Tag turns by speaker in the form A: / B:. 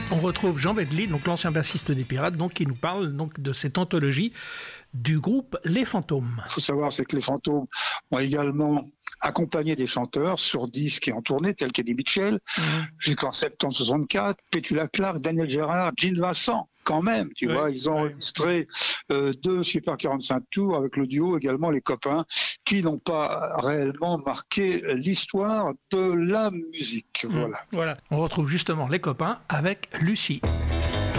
A: On retrouve Jean Vedely, donc l'ancien bassiste des Pirates, donc qui nous parle donc de cette anthologie du groupe Les Fantômes.
B: Il faut savoir, c'est que Les Fantômes ont également accompagné des chanteurs sur disques qui ont tourné, tels qu'Eddie Mitchell, jusqu'en septembre 64, Petula Clark, Daniel Gérard, Gene Vincent, quand même, tu vois, ils ont enregistré 2 Super 45 tours avec le duo également Les Copains, qui n'ont pas réellement marqué l'histoire de la musique. Voilà.
A: On retrouve justement Les Copains avec Lucie.